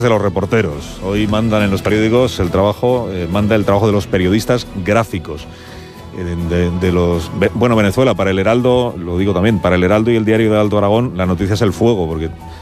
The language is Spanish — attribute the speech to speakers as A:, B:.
A: de los reporteros. Hoy mandan en los periódicos el trabajo, manda el trabajo de los periodistas gráficos. De los... Bueno, Venezuela, para el Heraldo, lo digo también, para el Heraldo y el diario de Alto Aragón, la noticia es el fuego, porque